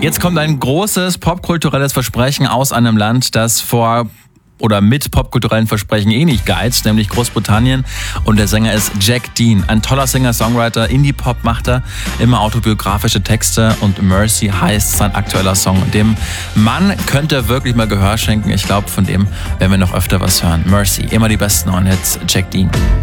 Jetzt kommt ein großes popkulturelles Versprechen aus einem Land, das vor oder mit popkulturellen Versprechen nicht geizt, nämlich Großbritannien. Und der Sänger ist Jack Dean. Ein toller Singer-Songwriter, Indie-Pop macht er, immer autobiografische Texte und Mercy heißt sein aktueller Song. Dem Mann könnt ihr wirklich mal Gehör schenken. Ich glaube, von dem werden wir noch öfter was hören. Mercy, immer die besten neuen Hits, Jack Dean.